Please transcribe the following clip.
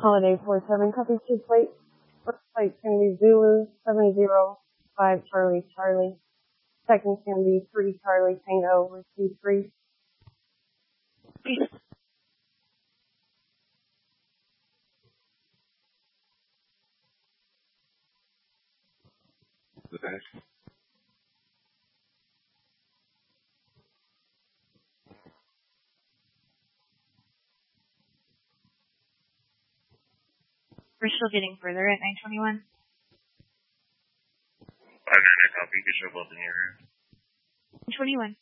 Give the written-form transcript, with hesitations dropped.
Holiday 47, copy 2 plate. First plate's going to be Zulu 705 Charlie Charlie. Second's going to be 3 Charlie Tango with 2-3. We're still getting further at 921. 599 copy, you can show both in your area. 921.